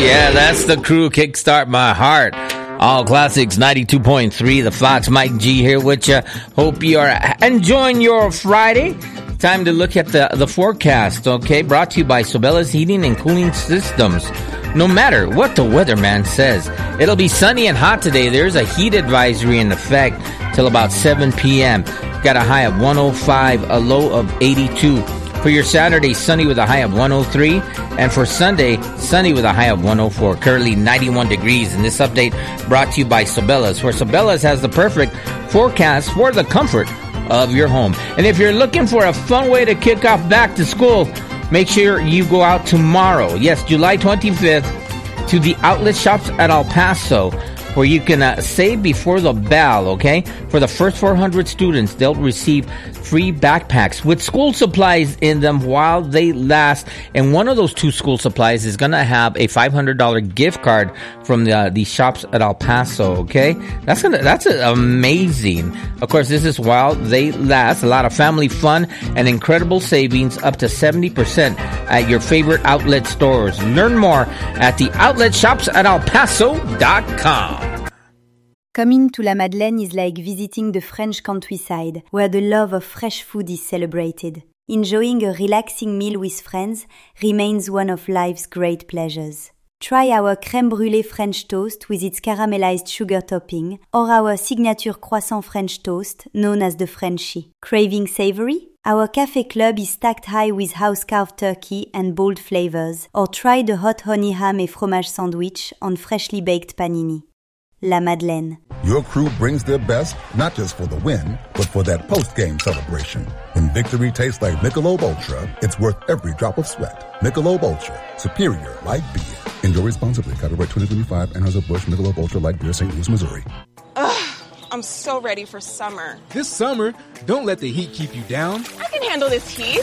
Yeah, that's the crew. Kickstart My Heart. All Classics 92.3. The Fox, Mike G here with you. Hope you are enjoying your Friday. Time to look at the forecast, okay? Brought to you by Sobella's Heating and Cooling Systems. No matter what the weatherman says, it'll be sunny and hot today. There's a heat advisory in effect till about 7 p.m. Got a high of 105, a low of 82. For your Saturday, sunny with a high of 103. And for Sunday, sunny with a high of 104. Currently 91 degrees. And this update brought to you by Sobella's, where Sobella's has the perfect forecast for the comfort of your home. And if you're looking for a fun way to kick off back to school, make sure you go out tomorrow. Yes, July 25th to the outlet shops at El Paso, where you can save before the bell, okay? For the first 400 students, they'll receive free backpacks with school supplies in them while they last. And one of those two school supplies is going to have a $500 gift card from the shops at El Paso, okay? That's amazing. Of course, this is while they last. A lot of family fun and incredible savings, up to 70% at your favorite outlet stores. Learn more at the outlet shops at elpaso.com. Coming to La Madeleine is like visiting the French countryside, where the love of fresh food is celebrated. Enjoying a relaxing meal with friends remains one of life's great pleasures. Try our crème brûlée French toast with its caramelized sugar topping, or our signature croissant French toast, known as the Frenchie. Craving savory? Our café club is stacked high with house-carved turkey and bold flavors, or try the hot honey ham et fromage sandwich on freshly baked panini. La Madeleine. Your crew brings their best, not just for the win, but for that post-game celebration. When victory tastes like Michelob Ultra, it's worth every drop of sweat. Michelob Ultra, superior like beer. Enjoy responsibly. Copyright 2025, Anheuser-Busch Michelob Ultra Light Beer, St. Louis, Missouri. Ugh, I'm so ready for summer. This summer, don't let the heat keep you down. I can handle this heat.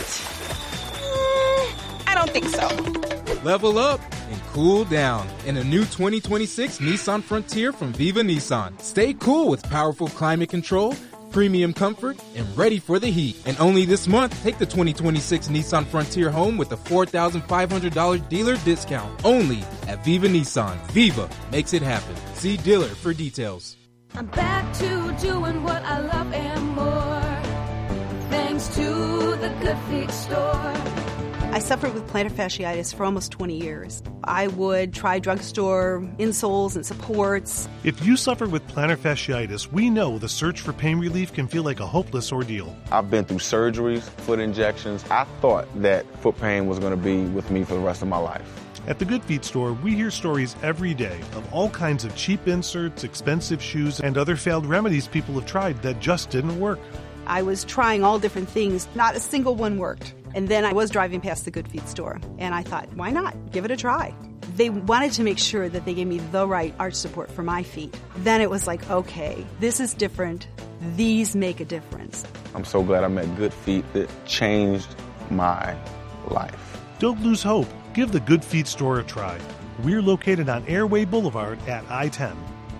I don't think so. Level up and cool down in a new 2026 Nissan Frontier from Viva Nissan. Stay cool with powerful climate control, premium comfort, and ready for the heat. And only this month, take the 2026 Nissan Frontier home with a $4,500 dealer discount. Only at Viva Nissan. Viva makes it happen. See dealer for details. I'm back to doing what I love and more, thanks to the Good Feet store. I suffered with plantar fasciitis for almost 20 years. I would try drugstore insoles and supports. If you suffer with plantar fasciitis, we know the search for pain relief can feel like a hopeless ordeal. I've been through surgeries, foot injections. I thought that foot pain was going to be with me for the rest of my life. At the Good Feet store, we hear stories every day of all kinds of cheap inserts, expensive shoes, and other failed remedies people have tried that just didn't work. I was trying all different things. Not a single one worked. And then I was driving past the Good Feet store, and I thought, why not? Give it a try. They wanted to make sure that they gave me the right arch support for my feet. Then it was like, okay, this is different. These make a difference. I'm so glad I met Good Feet. It changed my life. Don't lose hope. Give the Good Feet store a try. We're located on Airway Boulevard at I-10.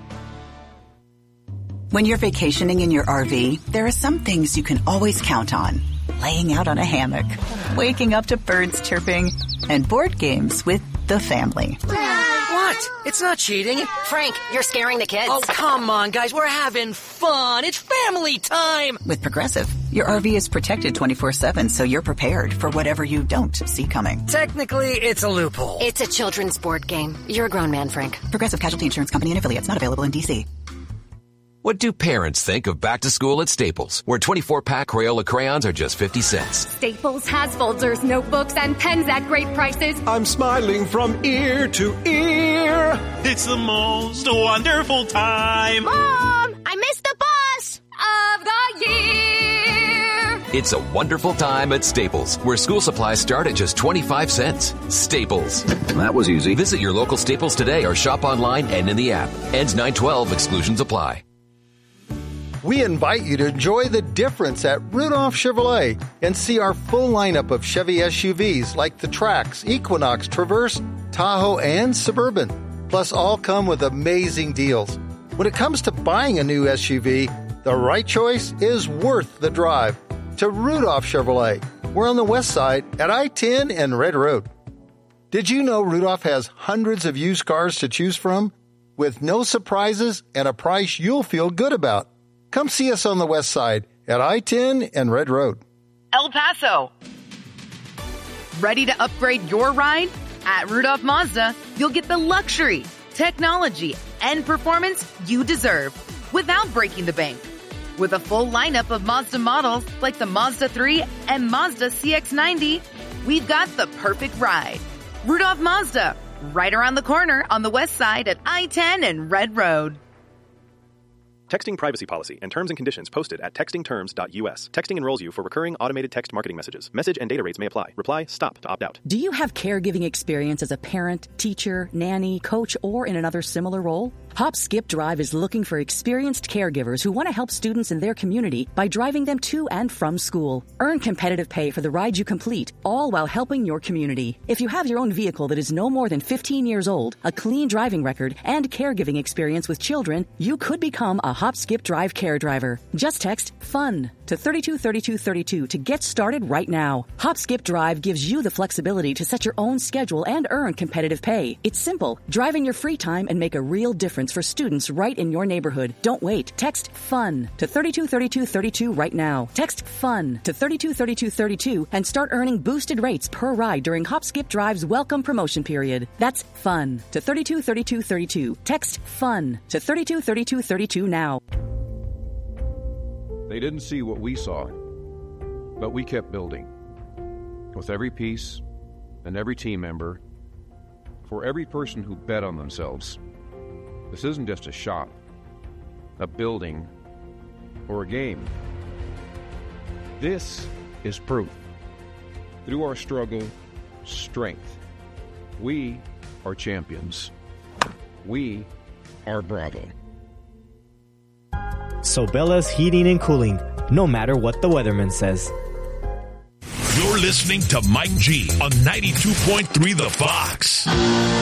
When you're vacationing in your RV, there are some things you can always count on. Laying out on a hammock, waking up to birds chirping, and board games with the family. What? It's not cheating. Frank, you're scaring the kids. Oh, come on, guys. We're having fun. It's family time. With Progressive, your RV is protected 24/7, so you're prepared for whatever you don't see coming. Technically, it's a loophole. It's a children's board game. You're a grown man, Frank. Progressive Casualty Insurance Company and affiliates, not available in D.C. What do parents think of back to school at Staples, where 24-pack Crayola crayons are just 50 cents? Staples has folders, notebooks, and pens at great prices. I'm smiling from ear to ear. It's the most wonderful time. Mom, I missed the bus of the year. It's a wonderful time at Staples, where school supplies start at just 25 cents. Staples. That was easy. Visit your local Staples today or shop online and in the app. Ends 9/12. Exclusions apply. We invite you to enjoy the difference at Rudolph Chevrolet and see our full lineup of Chevy SUVs like the Trax, Equinox, Traverse, Tahoe, and Suburban. Plus, all come with amazing deals. When it comes to buying a new SUV, the right choice is worth the drive. To Rudolph Chevrolet. We're on the west side at I-10 and Red Road. Did you know Rudolph has hundreds of used cars to choose from? With no surprises and a price you'll feel good about. Come see us on the west side at I-10 and Red Road. El Paso. Ready to upgrade your ride? At Rudolph Mazda, you'll get the luxury, technology, and performance you deserve without breaking the bank. With a full lineup of Mazda models like the Mazda 3 and Mazda CX-90, we've got the perfect ride. Rudolph Mazda, right around the corner on the west side at I-10 and Red Road. Texting privacy policy and terms and conditions posted at textingterms.us. Texting enrolls you for recurring automated text marketing messages. Message and data rates may apply. Reply STOP to opt out. Do you have caregiving experience as a parent, teacher, nanny, coach, or in another similar role? Hop Skip Drive is looking for experienced caregivers who want to help students in their community by driving them to and from school. Earn competitive pay for the ride you complete, all while helping your community. If you have your own vehicle that is no more than 15 years old, a clean driving record, and caregiving experience with children, you could become a Hop Skip Drive care driver. Just text FUN to 323232 to get started right now. Hop Skip Drive gives you the flexibility to set your own schedule and earn competitive pay. It's simple. Drive in your free time and make a real difference for students right in your neighborhood. Don't wait. Text FUN to 323232 right now. Text FUN to 323232 and start earning boosted rates per ride during Hop Skip Drive's welcome promotion period. That's FUN to 323232. Text FUN to 323232 now. They didn't see what we saw, but we kept building. With every piece and every team member, for every person who bet on themselves. This isn't just a shop, a building, or a game. This is proof. Through our struggle, strength. We are champions. We are Bravo. Sobella's Heating and Cooling, no matter what the weatherman says. You're listening to Mike G on 92.3 The Fox.